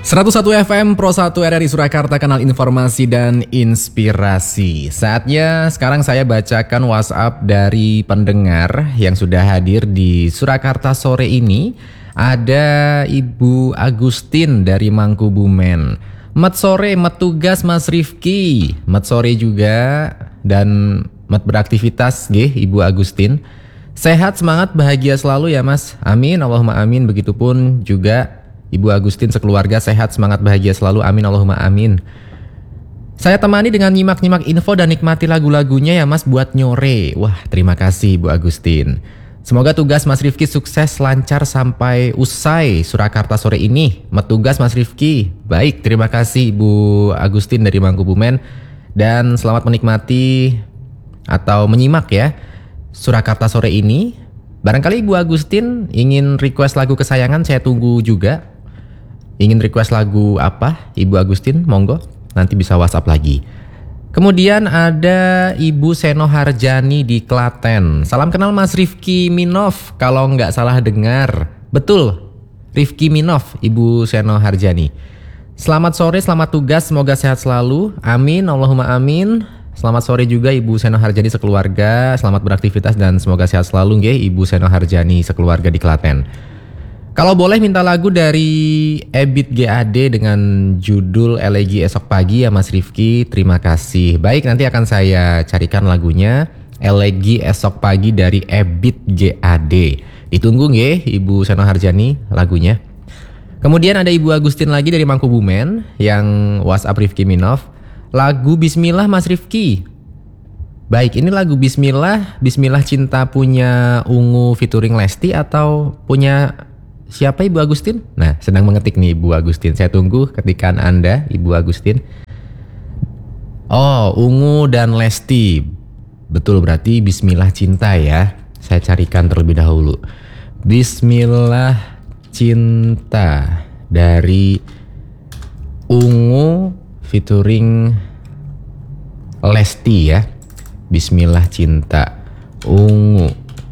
101 FM Pro 1 RRI Surakarta, kanal informasi dan inspirasi. Saatnya sekarang saya bacakan WhatsApp dari pendengar yang sudah hadir di Surakarta sore ini. Ada Ibu Agustin dari Mangkubumen. Mat sore, mat tugas Mas Rifki. Mat sore juga dan mat beraktivitas nggih Ibu Agustin. Sehat, semangat, bahagia selalu ya Mas. Amin, Allahumma amin. Begitupun juga Ibu Agustin sekeluarga sehat, semangat, bahagia selalu. Amin, Allahumma amin. Saya temani dengan nyimak-nyimak info dan nikmati lagu-lagunya ya Mas buat nyore. Wah, terima kasih Ibu Agustin. Semoga tugas Mas Rifki sukses, lancar sampai usai Surakarta sore ini. Mat tugas Mas Rifki. Baik, terima kasih Ibu Agustin dari Mangkubumen. Dan selamat menikmati atau menyimak ya Surakarta sore ini. Barangkali Ibu Agustin ingin request lagu kesayangan, saya tunggu juga. Ingin request lagu apa Ibu Agustin? Monggo, nanti bisa WhatsApp lagi. Kemudian ada Ibu Seno Harjani di Klaten. Salam kenal Mas Rifki Minov, kalau nggak salah dengar. Betul, Rifki Minov, Ibu Seno Harjani. Selamat sore, selamat tugas, semoga sehat selalu. Amin, Allahumma amin. Selamat sore juga Ibu Seno Harjani sekeluarga. Selamat beraktivitas dan semoga sehat selalu nggih Ibu Seno Harjani sekeluarga di Klaten. Kalau boleh minta lagu dari Ebit GAD dengan judul Elegi Esok Pagi ya Mas Rifki, terima kasih. Baik, nanti akan saya carikan lagunya Elegi Esok Pagi dari Ebit GAD. Ditunggu nggih Ibu Seno Harjani lagunya. Kemudian ada Ibu Agustin lagi dari Mangkubumen yang WhatsApp Rifki Minov. Lagu Bismillah Mas Rifki. Baik, ini lagu Bismillah, Bismillah Cinta punya Ungu featuring Lesti atau punya siapa Ibu Agustin? Nah, sedang mengetik nih Ibu Agustin. Saya tunggu ketikan Anda, Ibu Agustin. Oh, Ungu dan Lesti. Betul, berarti Bismillah Cinta ya. Saya carikan terlebih dahulu. Bismillah Cinta dari Ungu featuring Lesti ya. Bismillah Cinta Ungu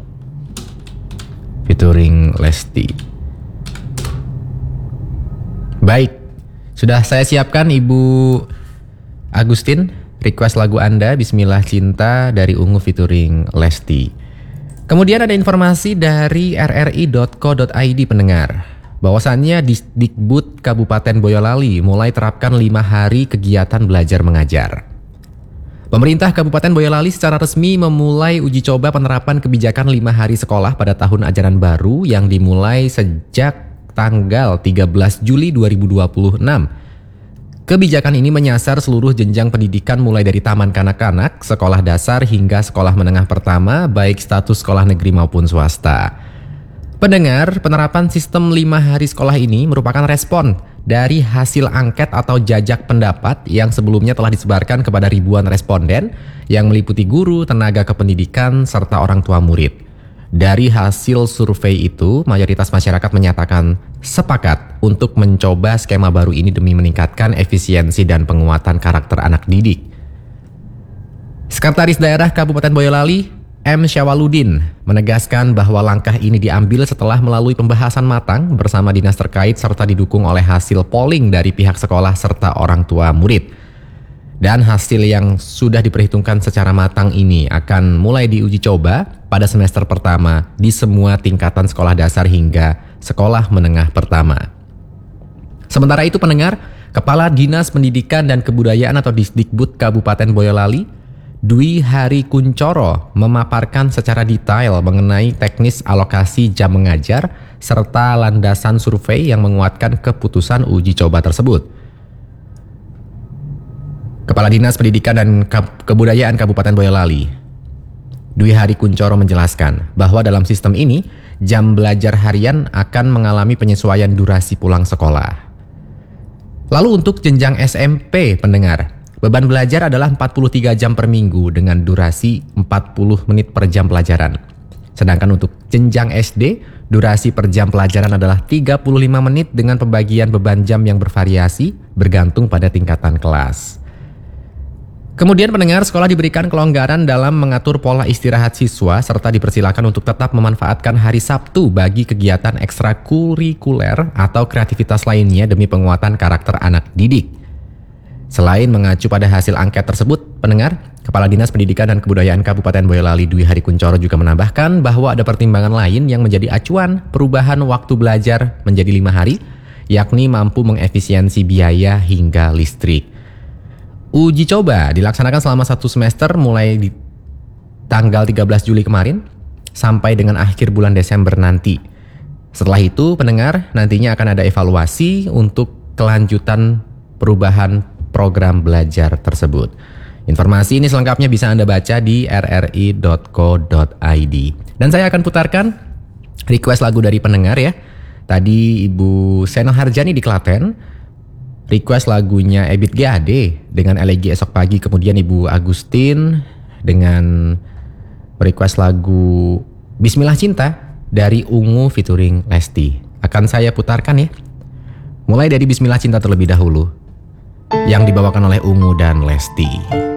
featuring Lesti. Baik, sudah saya siapkan Ibu Agustin, request lagu Anda Bismillah Cinta dari Ungu featuring Lesti. Kemudian ada informasi dari rri.co.id pendengar, bahwasannya Dikbud Kabupaten Boyolali mulai terapkan 5 hari kegiatan belajar mengajar. Pemerintah Kabupaten Boyolali secara resmi memulai uji coba penerapan kebijakan 5 hari sekolah pada tahun ajaran baru yang dimulai sejak tanggal 13 Juli 2026. Kebijakan ini menyasar seluruh jenjang pendidikan mulai dari taman kanak-kanak, sekolah dasar hingga sekolah menengah pertama, baik status sekolah negeri maupun swasta. Pendengar, penerapan sistem 5 hari sekolah ini merupakan respon dari hasil angket atau jajak pendapat yang sebelumnya telah disebarkan kepada ribuan responden yang meliputi guru, tenaga kependidikan, serta orang tua murid. Dari hasil survei itu, mayoritas masyarakat menyatakan sepakat untuk mencoba skema baru ini demi meningkatkan efisiensi dan penguatan karakter anak didik. Sekretaris Daerah Kabupaten Boyolali, M. Syawaludin, menegaskan bahwa langkah ini diambil setelah melalui pembahasan matang bersama dinas terkait serta didukung oleh hasil polling dari pihak sekolah serta orang tua murid. Dan hasil yang sudah diperhitungkan secara matang ini akan mulai diuji coba pada semester pertama di semua tingkatan sekolah dasar hingga sekolah menengah pertama. Sementara itu pendengar, Kepala Dinas Pendidikan dan Kebudayaan atau Disdikbud Kabupaten Boyolali, Dwi Hari Kuncoro, memaparkan secara detail mengenai teknis alokasi jam mengajar serta landasan survei yang menguatkan keputusan uji coba tersebut. Kepala Dinas Pendidikan dan Kebudayaan Kabupaten Boyolali, Dwi Hari Kuncoro menjelaskan bahwa dalam sistem ini, jam belajar harian akan mengalami penyesuaian durasi pulang sekolah. Lalu untuk jenjang SMP, pendengar, beban belajar adalah 43 jam per minggu dengan durasi 40 menit per jam pelajaran. Sedangkan untuk jenjang SD, durasi per jam pelajaran adalah 35 menit dengan pembagian beban jam yang bervariasi bergantung pada tingkatan kelas. Kemudian pendengar, sekolah diberikan kelonggaran dalam mengatur pola istirahat siswa serta dipersilakan untuk tetap memanfaatkan hari Sabtu bagi kegiatan ekstrakurikuler atau kreativitas lainnya demi penguatan karakter anak didik. Selain mengacu pada hasil angket tersebut, pendengar, Kepala Dinas Pendidikan dan Kebudayaan Kabupaten Boyolali Dwi Hari Kuncoro juga menambahkan bahwa ada pertimbangan lain yang menjadi acuan perubahan waktu belajar menjadi 5 hari, yakni mampu mengefisiensi biaya hingga listrik. Uji coba dilaksanakan selama 1 semester mulai di tanggal 13 Juli kemarin sampai dengan akhir bulan Desember nanti. Setelah itu, pendengar, nantinya akan ada evaluasi untuk kelanjutan perubahan program belajar tersebut. Informasi ini selengkapnya bisa Anda baca di rri.co.id. Dan saya akan putarkan request lagu dari pendengar ya. Tadi Ibu Sena Harjani di Klaten request lagunya Ebit GAD dengan Elegi Esok Pagi. Kemudian Ibu Agustin dengan request lagu Bismillah Cinta dari Ungu featuring Lesti. Akan saya putarkan ya. Mulai dari Bismillah Cinta terlebih dahulu yang dibawakan oleh Ungu dan Lesti.